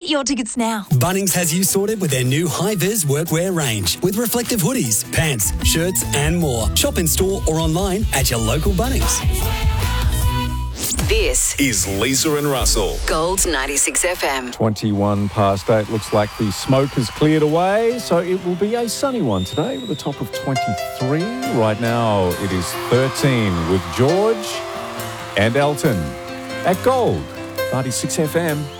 your tickets now. Bunnings has you sorted with their new high-vis workwear range with reflective hoodies, pants, shirts and more. Shop in store or online at your local Bunnings. This is Lisa and Russell. Gold 96 FM. 21 past 8. Looks like the smoke has cleared away, so it will be a sunny one today with a top of 23. Right now it is 13 with George and Elton at Gold 96 FM.